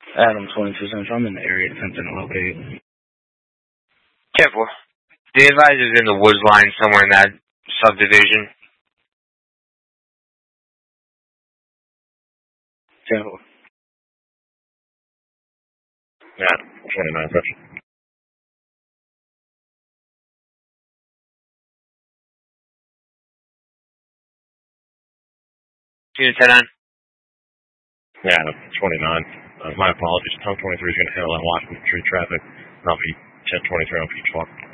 Adam 22 Central. I'm in the area attempting to locate. 10-4. The advisor's in the woods line somewhere in that subdivision. 10-4. Yeah, 29, touch. Unit 10-9. Yeah, 29. My apologies. Tom 23 is going to handle that Washington Street traffic. I'll be 10-23 on Peach Walk.